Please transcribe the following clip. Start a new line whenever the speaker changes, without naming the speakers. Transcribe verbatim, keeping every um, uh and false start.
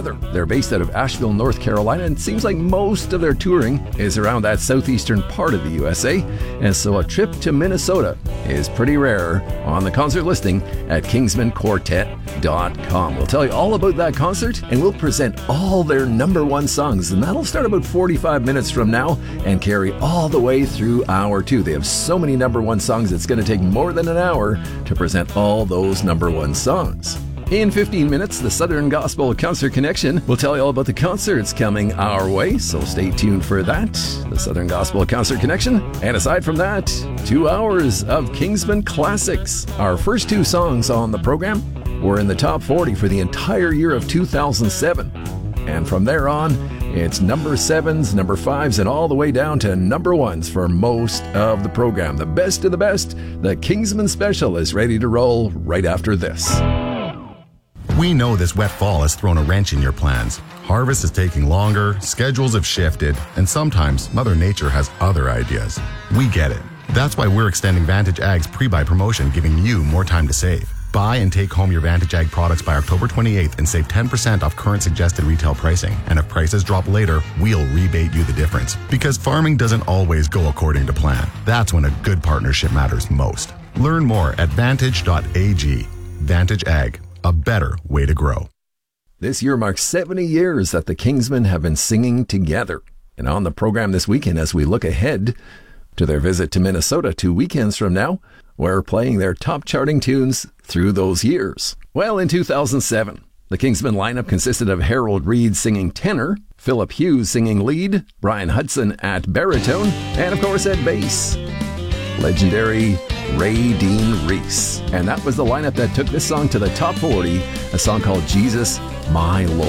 together. They're based out of Asheville, North Carolina, and it seems like most of their touring is around that southeastern part of the U S A, and so a trip to Minnesota is pretty rare on the concert listing at kingsman quartet dot com. We'll tell you all about that concert, and we'll present all their number one songs, and that'll start about forty-five minutes from now and carry all the way through hour two. They have so many number one songs, it's going to take more than an hour to present all those number one songs. In fifteen minutes, the Southern Gospel Concert Connection will tell you all about the concerts coming our way, so stay tuned for that, the Southern Gospel Concert Connection. And aside from that, two hours of Kingsman Classics. Our first two songs on the program were in the top forty for the entire year of two thousand seven. And from there on, it's number sevens, number fives, and all the way down to number ones for most of the program. The best of the best, the Kingsman Special is ready to roll right after this.
We know this wet fall has thrown a wrench in your plans. Harvest is taking longer, schedules have shifted, and sometimes Mother Nature has other ideas. We get it. That's why we're extending Vantage Ag's pre-buy promotion, giving you more time to save. Buy and take home your Vantage Ag products by October twenty-eighth and save ten percent off current suggested retail pricing. And if prices drop later, we'll rebate you the difference. Because farming doesn't always go according to plan. That's when a good partnership matters most. Learn more at vantage dot a g. Vantage Ag. A better way to grow.
This year marks seventy years that the Kingsmen have been singing together. And on the program this weekend, as we look ahead to their visit to Minnesota two weekends from now, we're playing their top charting tunes through those years. Well, in two thousand seven, the Kingsmen lineup consisted of Harold Reed singing tenor, Philip Hughes singing lead, Brian Hudson at baritone, and of course at bass, legendary Ray Dean Reese. And that was the lineup that took this song to the top forty, a song called Jesus, My Lord.